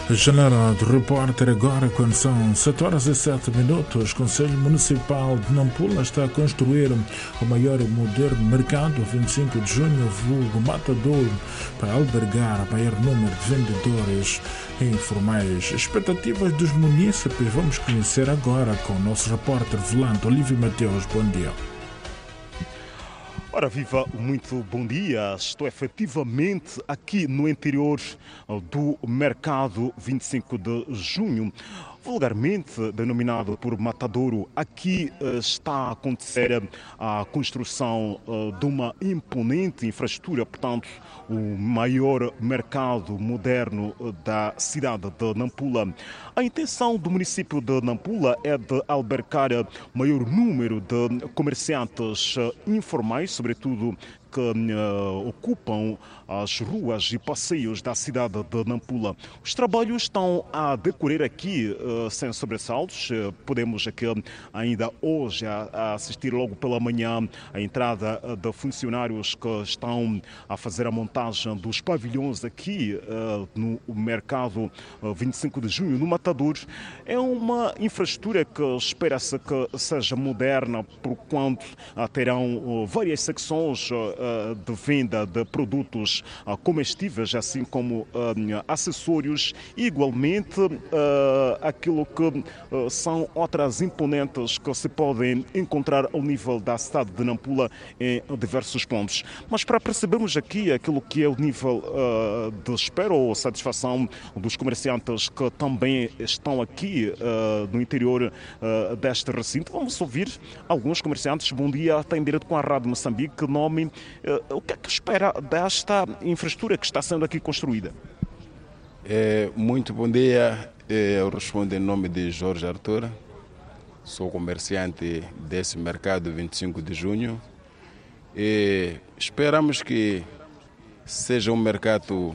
Janela de repórter agora quando são 7 horas e 7 minutos. O Conselho Municipal de Nampula está a construir o maior e moderno mercado 25 de junho, vulgo Matadouro, para albergar o maior número de vendedores informais. Expectativas dos munícipes vamos conhecer agora com o nosso repórter volante Olívio Mateus. Bom dia. Ora viva, muito bom dia. Estou efetivamente aqui no interior do mercado 25 de junho, vulgarmente denominado por Matadouro. Aqui está a acontecer a construção de uma imponente infraestrutura, portanto, o maior mercado moderno da cidade de Nampula. A intenção do município de Nampula é de albergar maior número de comerciantes informais, sobretudo que ocupam as ruas e passeios da cidade de Nampula. Os trabalhos estão a decorrer aqui sem sobressaltos. Podemos aqui ainda hoje assistir logo pela manhã a entrada de funcionários que estão a fazer a montagem dos pavilhões aqui no mercado 25 de junho, no Matadouro. É uma infraestrutura que espera-se que seja moderna, porquanto terão várias secções de venda de produtos comestíveis, assim como acessórios, e igualmente aquilo que são outras imponentes que se podem encontrar ao nível da cidade de Nampula em diversos pontos. Mas para percebermos aqui aquilo que é o nível de espera ou satisfação dos comerciantes que também estão aqui no interior deste recinto, vamos ouvir alguns comerciantes. Bom dia, está em direto com a Rádio Moçambique. Nome, o que é que espera desta infraestrutura que está sendo aqui construída? Muito bom dia, eu respondo em nome de Jorge Arthur, sou comerciante desse mercado 25 de junho e esperamos que seja um mercado